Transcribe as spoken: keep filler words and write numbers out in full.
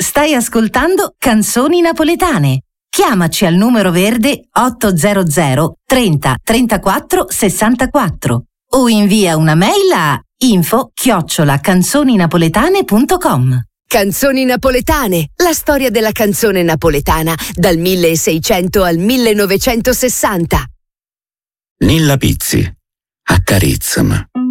Stai ascoltando Canzoni Napoletane. Chiamaci al numero verde ottocento trenta trentaquattro sessantaquattro o invia una mail a info chiocciola canzoninapoletane punto com. Canzoni Napoletane, la storia della canzone napoletana dal milleseicento al millenovecentosessanta. Nilla Pizzi, Accarizzami.